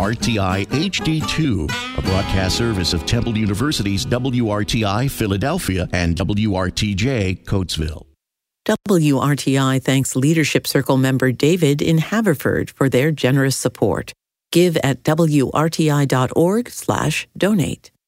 WRTI HD2, a broadcast service of Temple University's WRTI Philadelphia and WRTJ Coatesville. WRTI thanks Leadership Circle member David in Haverford for their generous support. Give at wrti.org/donate.